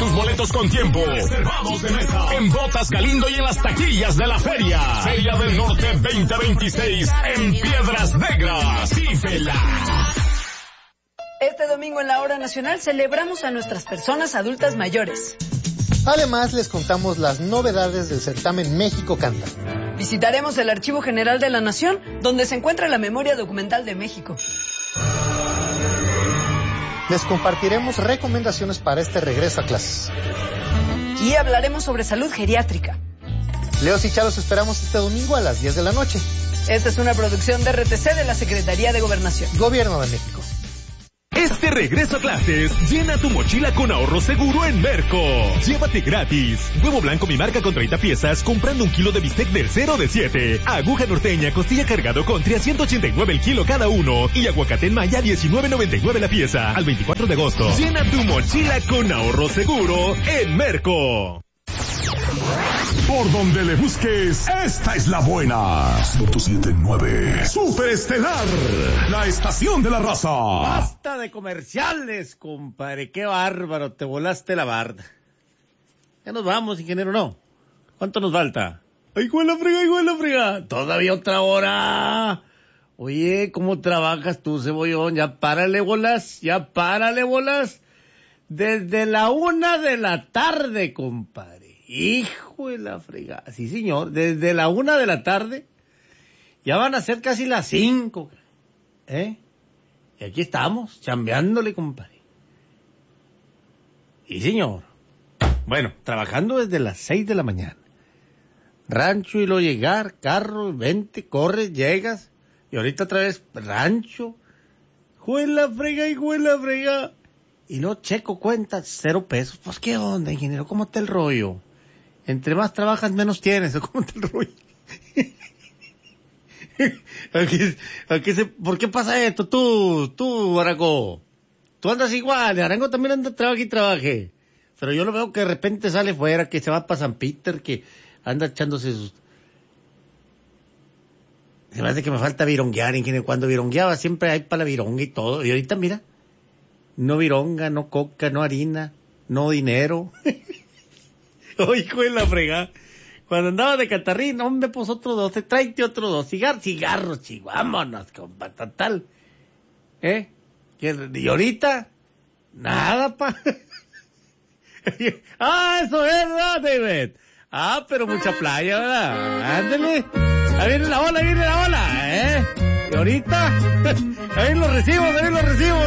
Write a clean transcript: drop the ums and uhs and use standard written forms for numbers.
tus boletos con tiempo. Reservados de mesa. En Botas Galindo y en las taquillas de la feria. Feria del Norte 2026 en Piedras Negras. ¡Vívela! Este domingo en la Hora Nacional celebramos a nuestras personas adultas mayores. Además, les contamos las novedades del certamen México Canta. Visitaremos el Archivo General de la Nación, donde se encuentra la memoria documental de México. Les compartiremos recomendaciones para este regreso a clases. Y hablaremos sobre salud geriátrica. Leos y Chalos esperamos este domingo a las 10 de la noche. Esta es una producción de RTC de la Secretaría de Gobernación. Gobierno de México. Este regreso a clases, llena tu mochila con ahorro seguro en Merco. Llévate gratis huevo blanco mi marca con 30 piezas comprando 1 kilo de bistec del 0 de 7. Aguja norteña, costilla cargado country a 189 el kilo cada uno. Y aguacate en maya 19.99 la pieza. Al 24 de agosto. Llena tu mochila con ahorro seguro en Merco. Por donde le busques, esta es la buena. 107.9 Superestelar, la estación de la raza. Basta de comerciales, compadre. Qué bárbaro, te volaste la barda. Ya nos vamos, ingeniero, ¿no? ¿Cuánto nos falta? ¡Ay, güey la frega! Todavía otra hora. Oye, ¿cómo trabajas tú, cebollón? Ya párale bolas. Desde la 1 de la tarde, compadre. Hijo de la fregada. Sí, señor. Desde la 1 de la tarde. Ya van a ser casi las 5. Y aquí estamos, chambeándole, compadre. Sí, señor. Bueno, trabajando desde las 6 de la mañana. Rancho y luego llegar, carro, vente, corres, llegas. Y ahorita otra vez, rancho. Hijo de la frega. Y no checo cuentas, 0 pesos. Pues, ¿qué onda, ingeniero? ¿Cómo está el rollo? Entre más trabajas, menos tienes. ¿Cómo está el rollo? ¿Por qué pasa esto? Tú, Arango. Tú andas igual. Arango también anda, trabaje. Pero yo lo veo que de repente sale fuera, que se va para San Peter, que anda echándose sus... Se me hace que me falta vironguear, ingeniero. Cuando virongueaba siempre hay para la vironga y todo. Y ahorita, mira, no vironga, no coca, no harina, no dinero. Oye, hijo de la fregada. Cuando andaba de catarrín, hombre, pues otro 12, tráete otro 2. Cigarros, vámonos, compa, total. Y ahorita, nada, pa. Eso es, ¿no, David? Pero mucha playa, ¿verdad? Ándale. Ahí viene la ola, Y ahorita, ahí los recibos.